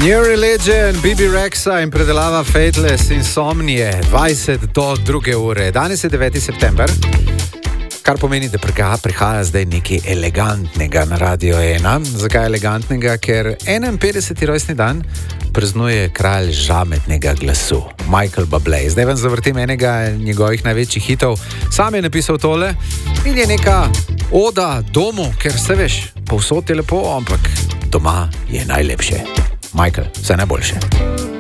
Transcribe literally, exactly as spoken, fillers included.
New Religion, B B Rexa in predelava Fateless Insomnie, dvajset do druge ure. Danes je deveti september, kar pomeni, da prihaja zdaj nekaj elegantnega na Radio ena. Zakaj elegantnega? Ker enainpetdeseti rojstni dan praznuje kralj žametnega glasu, Michael Bublé. Zdaj vam zavrtim enega njegovih največjih hitov. Sam je napisal tole in je neka oda domu, ker se veš, povsod je lepo, ampak doma je najlepše. Michael, vse najboljše.